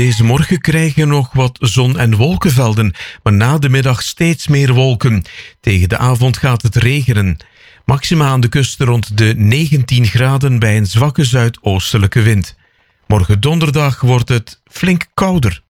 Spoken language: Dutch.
Deze morgen krijgen we nog wat zon- en wolkenvelden, maar na de middag steeds meer wolken. Tegen de avond gaat het regenen. Maxima aan de kust rond de 19 graden bij een zwakke zuidoostelijke wind. Morgen donderdag wordt het flink kouder.